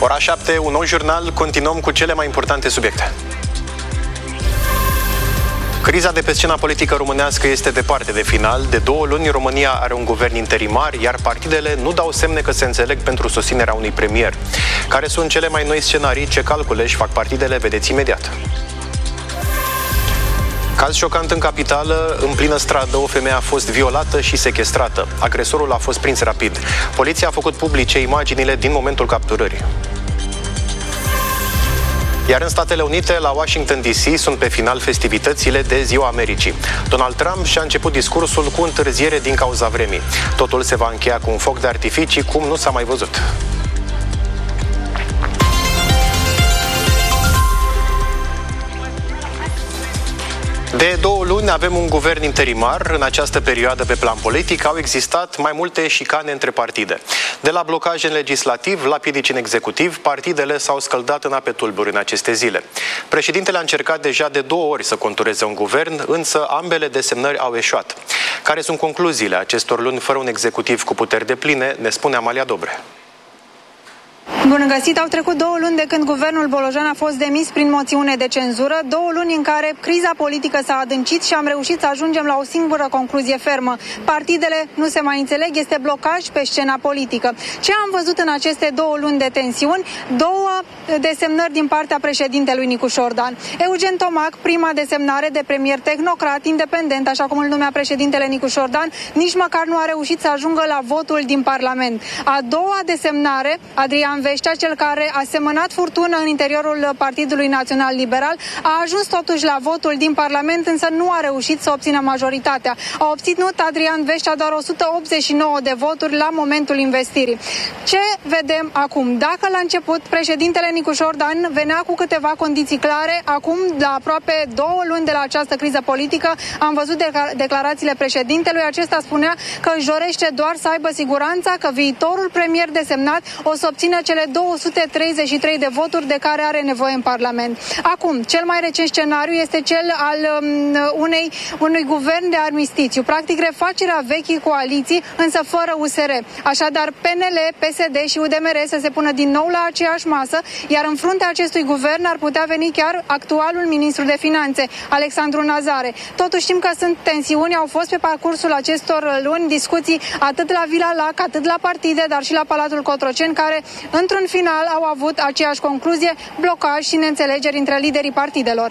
Ora 7, un nou jurnal, continuăm cu cele mai importante subiecte. Criza de pe scena politică românească este departe de final. De 2 luni, România are un guvern interimar, iar partidele nu dau semne că se înțeleg pentru susținerea unui premier. Care sunt cele mai noi scenarii, ce calcule își fac partidele, vedeți imediat. Caz șocant în capitală, în plină stradă, o femeie a fost violată și sechestrată. Agresorul a fost prins rapid. Poliția a făcut publice imaginile din momentul capturării. Iar în Statele Unite, la Washington DC, sunt pe final festivitățile de Ziua Americii. Donald Trump și-a început discursul cu întârziere din cauza vremii. Totul se va încheia cu un foc de artificii cum nu s-a mai văzut. De 2 luni avem un guvern interimar. În această perioadă, pe plan politic, au existat mai multe șicane între partide. De la blocaj în legislativ la piedici în executiv, partidele s-au scăldat în ape tulburi în aceste zile. Președintele a încercat deja de 2 ori să contureze un guvern, însă ambele desemnări au eșuat. Care sunt concluziile acestor luni fără un executiv cu puteri depline, ne spune Amalia Dobre. Bun găsit! Au trecut 2 luni de când guvernul Bolojan a fost demis prin moțiune de cenzură, 2 luni în care criza politică s-a adâncit și am reușit să ajungem la o singură concluzie fermă. Partidele nu se mai înțeleg, este blocaj pe scena politică. Ce am văzut în aceste 2 luni de tensiuni? 2 desemnări din partea președintelui Nicu Șordan. Eugen Tomac, prima desemnare de premier tehnocrat, independent, așa cum îl numea președintele Nicu Șordan, nici măcar nu a reușit să ajungă la votul din Parlament. A doua desemnare, Adrian Veștea, cel care a semănat furtună în interiorul Partidului Național Liberal, a ajuns totuși la votul din Parlament, însă nu a reușit să obțină majoritatea. A obținut Adrian Veștea doar 189 de voturi la momentul investirii. Ce vedem acum? Dacă la început președintele Nicu Șordan venea cu câteva condiții clare, acum, la aproape 2 luni de la această criză politică, am văzut declarațiile președintelui. Acesta spunea că își dorește doar să aibă siguranța că viitorul premier desemnat o să obțină cele 233 de voturi de care are nevoie în Parlament. Acum, cel mai recent scenariu este cel al unui guvern de armistițiu, practic refacerea vechii coaliții, însă fără USR. Așadar, PNL, PSD și UDMR să se pună din nou la aceeași masă, iar în fruntea acestui guvern ar putea veni chiar actualul ministru de Finanțe, Alexandru Nazare. Totuși știm că sunt tensiuni, au fost pe parcursul acestor luni discuții atât la Vila Lac, atât la partide, dar și la Palatul Cotroceni, care într-un final au avut aceeași concluzie, blocaj și neînțelegeri între liderii partidelor.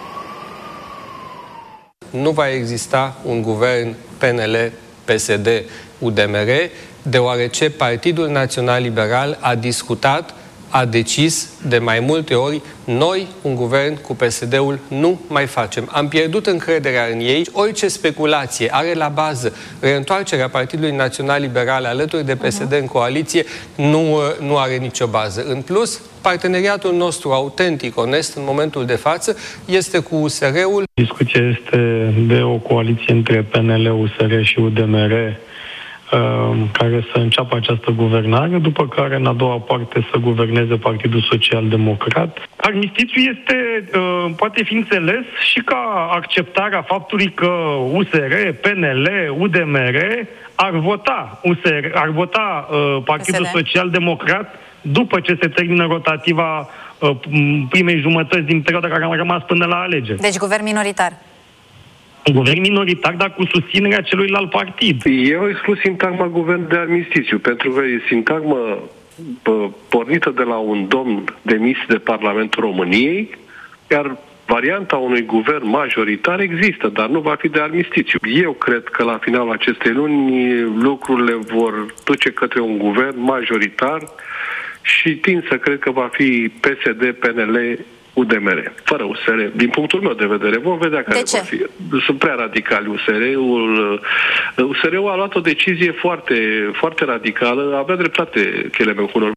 Nu va exista un guvern PNL, PSD, UDMR, deoarece Partidul Național Liberal a discutat, a decis de mai multe ori, noi, un guvern cu PSD-ul, nu mai facem. Am pierdut încrederea în ei. Orice speculație are la bază reîntoarcerea Partidului Național Liberal alături de PSD în coaliție, nu are nicio bază. În plus, parteneriatul nostru autentic, onest, în momentul de față, este cu USR-ul. Discuția este de o coaliție între PNL, USR și UDMR, care să înceapă această guvernare, după care în a doua parte să guverneze Partidul Social-Democrat. Armistițiul poate fi înțeles și ca acceptarea faptului că USR, PNL, UDMR ar vota Partidul Social-Democrat după ce se termină rotativa primei jumătăți din perioada care a rămas până la alegeri. Deci guvern minoritar. Guvern minoritar, dar cu susținerea celuilalt partid. Eu au exclus sintagma guvern de armistițiu, pentru că e sintagma pornită de la un domn demis de Parlamentul României, iar varianta unui guvern majoritar există, dar nu va fi de armistițiu. Eu cred că la finalul acestei luni lucrurile vor duce către un guvern majoritar și tind să cred că va fi PSD, PNL, UDMR, fără USR. Din punctul meu de vedere, vom vedea care va fi. Sunt prea radicali USR-ul. USR-ul a luat o decizie foarte, foarte radicală. Avea dreptate Chelemencu.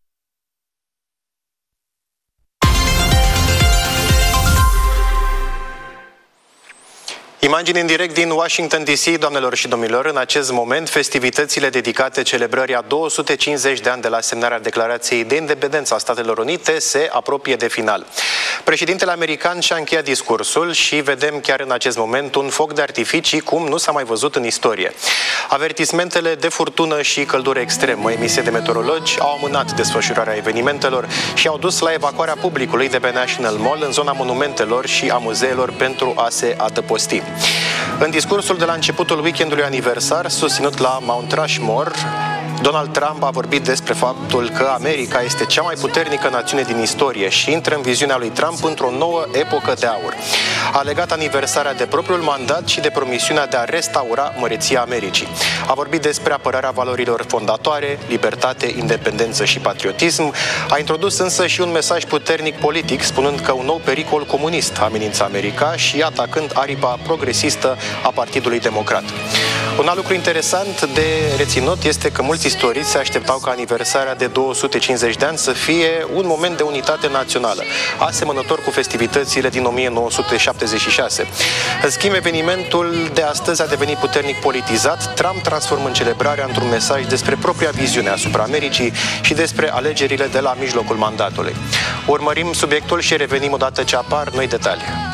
Imagini în direct din Washington DC, doamnelor și domnilor. În acest moment, festivitățile dedicate celebrării a 250 de ani de la semnarea Declarației de Independență a Statelor Unite se apropie de final. Președintele american și-a încheiat discursul și vedem chiar în acest moment un foc de artificii cum nu s-a mai văzut în istorie. Avertismentele de furtună și căldură extremă emise de meteorologi au amânat desfășurarea evenimentelor și au dus la evacuarea publicului de pe National Mall în zona monumentelor și a muzeelor pentru a se adăposti. În discursul de la începutul weekendului aniversar, susținut la Mount Rushmore, Donald Trump a vorbit despre faptul că America este cea mai puternică națiune din istorie și intră în viziunea lui Trump într-o nouă epocă de aur. A legat aniversarea de propriul mandat și de promisiunea de a restaura măreția Americii. A vorbit despre apărarea valorilor fondatoare, libertate, independență și patriotism. A introdus însă și un mesaj puternic politic, spunând că un nou pericol comunist amenință America și atacând aripa progresistă a Partidului Democrat. Un alt lucru interesant de reținut este că mulți istorici se așteptau ca aniversarea de 250 de ani să fie un moment de unitate națională, asemănător cu festivitățile din 1976. În schimb, evenimentul de astăzi a devenit puternic politizat, Trump transformând celebrarea într-un mesaj despre propria viziune asupra Americii și despre alegerile de la mijlocul mandatului. Urmărim subiectul și revenim odată ce apar noi detalii.